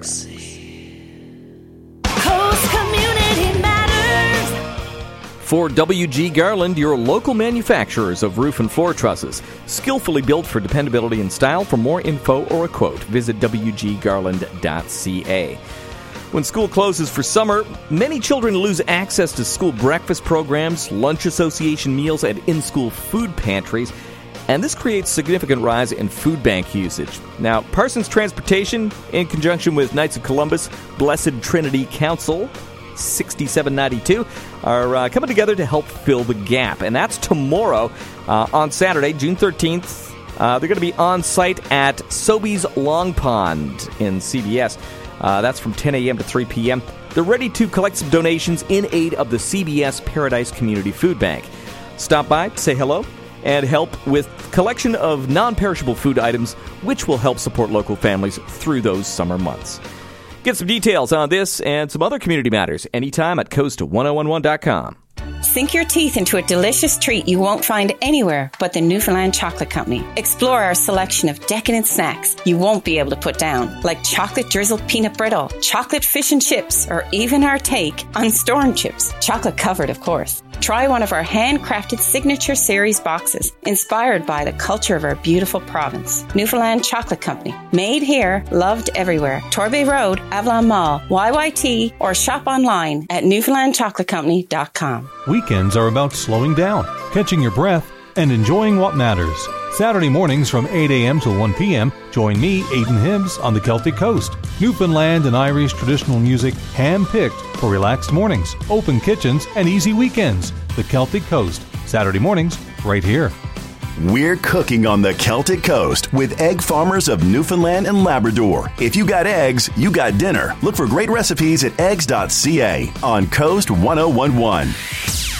Coast Community Matters. For W.G. Garland, your local manufacturers of roof and floor trusses, skillfully built for dependability and style. For more info or a quote, visit wggarland.ca. When school closes for summer, many children lose access to school breakfast programs, lunch association meals, and in-school food pantries, and this creates significant rise in food bank usage. Now, Parsons Transportation, in conjunction with Knights of Columbus Blessed Trinity Council 6792, are coming together to help fill the gap, and that's tomorrow on Saturday, June 13th. They're going to be on site at Sobeys Long Pond in CBS. That's from 10 a.m. to 3 p.m. They're ready to collect some donations in aid of the CBS Paradise Community Food Bank. Stop by, say hello, and help with collection of non-perishable food items, which will help support local families through those summer months. Get some details on this and some other community matters anytime at coast1011.com. Sink your teeth into a delicious treat you won't find anywhere but the Newfoundland Chocolate Company. Explore our selection of decadent snacks you won't be able to put down, like chocolate drizzled peanut brittle, chocolate fish and chips, or even our take on storm chips, chocolate covered, of course. Try one of our handcrafted signature series boxes, inspired by the culture of our beautiful province. Newfoundland Chocolate Company. Made here, loved everywhere. Torbay Road, Avalon Mall, YYT, or shop online at newfoundlandchocolatecompany.com. Weekends are about slowing down, catching your breath, and enjoying what matters. Saturday mornings from 8 a.m. to 1 p.m., join me, Aidan Hibbs, on the Celtic Coast. Newfoundland and Irish traditional music hand-picked for relaxed mornings, open kitchens, and easy weekends. The Celtic Coast, Saturday mornings, right here. We're cooking on the Celtic Coast with Egg Farmers of Newfoundland and Labrador. If you got eggs, you got dinner. Look for great recipes at eggs.ca on Coast 1011.